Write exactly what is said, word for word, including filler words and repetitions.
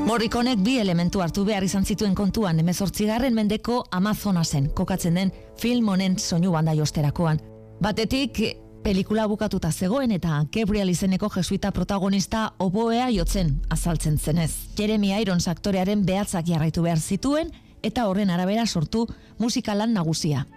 Morriconek bi elementu hartu behar izan zituen kontuan hemezortzigarren mendeko Amazonasen kokatzen den film honen soinu banda josterakoan. Batetik, pelikula bukatuta zegoen eta Gabriel izeneko jesuita protagonista oboea jotzen azaltzen zenez. Jeremy Irons aktorearen behatzak jarraitu behar zituen eta horren arabera sortu musikalan nagusia.